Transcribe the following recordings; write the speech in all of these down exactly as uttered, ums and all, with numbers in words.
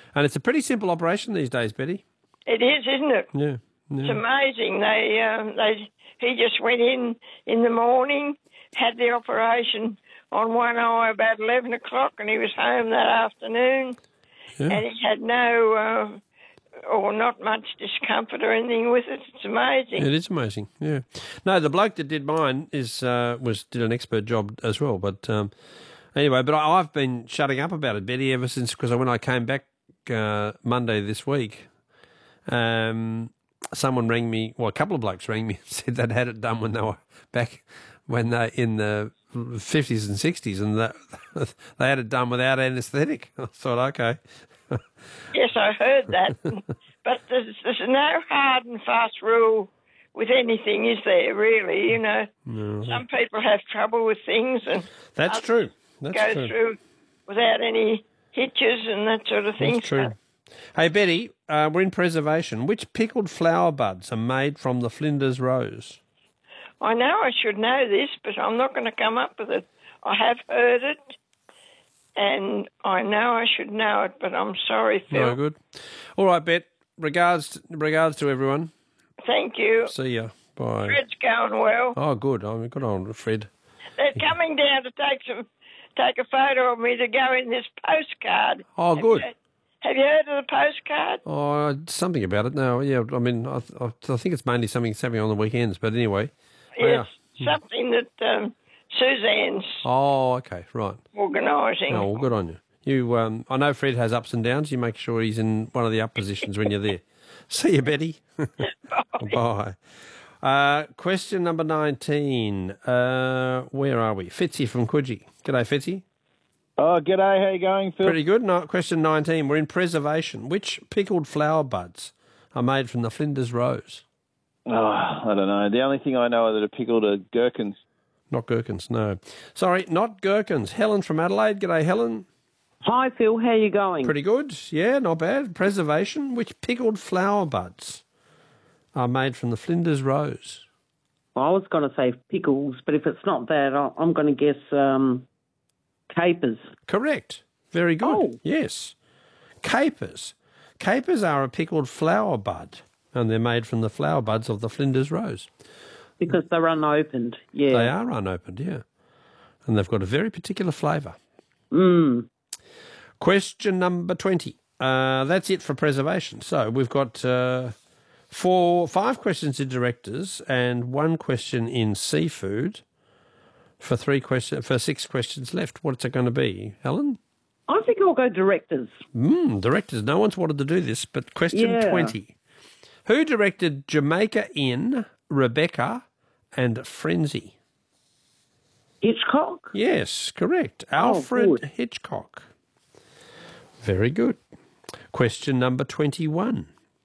And it's a pretty simple operation these days, Betty. It is, isn't it? Yeah. yeah. It's amazing. They, um, they, he just went in in the morning, had the operation on one eye about eleven o'clock, and he was home that afternoon. Yeah. And he had no, uh, or not much discomfort or anything with it. It's amazing. It is amazing, yeah. No, the bloke that did mine is uh, was did an expert job as well. But um, anyway, but I, I've been shutting up about it, Betty, ever since, because when I came back uh, Monday this week, um, someone rang me, well, a couple of blokes rang me and said they'd had it done when they were back, when they in the fifties and sixties, and that, they had it done without anaesthetic. I thought, okay. Yes, I heard that. But there's, there's no hard and fast rule with anything, is there, really? You know, no. Some people have trouble with things, and that's true. That's go true. through without any hitches and that sort of thing. That's true. So. Hey, Betty, uh, we're in preservation. Which pickled flower buds are made from the Flinders rose? I know I should know this, but I'm not going to come up with it. I have heard it, and I know I should know it, but I'm sorry, Phil. No good. All right, Bet. Regards, regards to everyone. Thank you. See ya. Bye. Fred's going well. Oh, good. I'm good on Fred. They're coming down to take some, take a photo of me to go in this postcard. Oh, have good. You, have you heard of the postcard? Oh, something about it. No, yeah. I mean, I, I, I think it's mainly something that's happening on the weekends. But anyway. Yes, oh, yeah. Something that um, Suzanne's. Oh, okay, right. Organising. Oh, well, good on you. You, um, I know Fred has ups and downs. You make sure he's in one of the up positions when you're there. See you, Betty. Bye. Bye. Uh, question number nineteen. Uh, where are we? Fitzy from Coogee. G'day, Fitzy. Oh, g'day. How you going, Phil? Pretty good. No, question nineteen. We're in preservation. Which pickled flower buds are made from the Flinders rose? Oh, I don't know. The only thing I know that are pickled are gherkins. Not gherkins, no. Sorry, not gherkins. Helen from Adelaide. G'day, Helen. Hi, Phil. How are you going? Pretty good. Yeah, not bad. Preservation. Which pickled flower buds are made from the Flinders rose? Well, I was going to say pickles, but if it's not that, I'm going to guess um, capers. Correct. Very good. Oh. Yes. Capers. Capers are a pickled flower bud, and they're made from the flower buds of the Flinders rose. Because they're unopened, yeah. They are unopened, yeah. And they've got a very particular flavour. Mm. Question number twenty. Uh, that's it for preservation. So we've got uh, four, five questions in directors and one question in seafood for three question, for six questions left. What's it going to be, Helen? I think I'll go directors. Mm, directors. No one's wanted to do this, but question yeah. twenty. Who directed Jamaica Inn, Rebecca, and Frenzy? Hitchcock? Yes, correct. Alfred oh, Hitchcock. Very good. Question number twenty-one.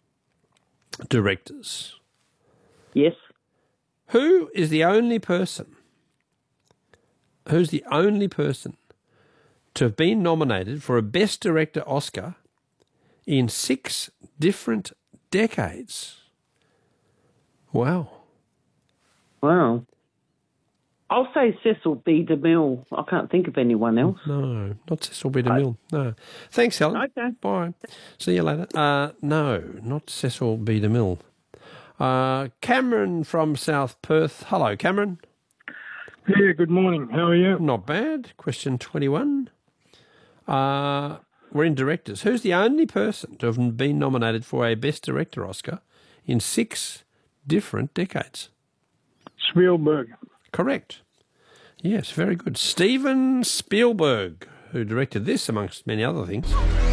Directors. Yes. Who is the only person, who's the only person to have been nominated for a Best Director Oscar in six different decades? Wow. Wow. I'll say Cecil B. DeMille. I can't think of anyone else. No, not Cecil B. DeMille. No. Thanks, Helen. Okay. Bye. See you later. Uh, no, not Cecil B. DeMille. Uh, Cameron from South Perth. Hello, Cameron. Yeah, good morning. How are you? Not bad. Question twenty-one. Uh, we're in directors. Who's the only person to have been nominated for a Best Director Oscar in six different decades? Spielberg. Correct. Yes, very good. Steven Spielberg, who directed this, amongst many other things.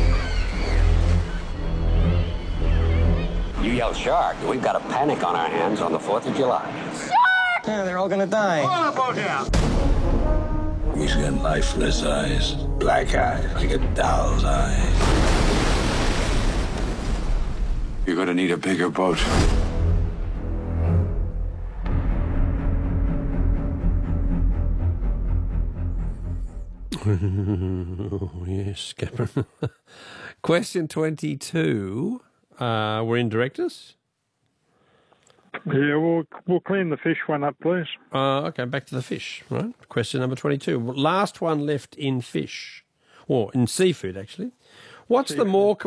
You yell shark, we've got a panic on our hands on the fourth of July. Shark! Yeah, they're all gonna die. Oh, boat down. He's got lifeless eyes, black eyes, like a doll's eyes. You're gonna need a bigger boat. Oh, yes, Cameron. Question twenty-two. Uh, we're in directors. Yeah, we'll, we'll clean the fish one up, please. Uh, okay, back to the fish, right? Question number twenty-two. Last one left in fish, or in seafood, actually. What's seafood. the more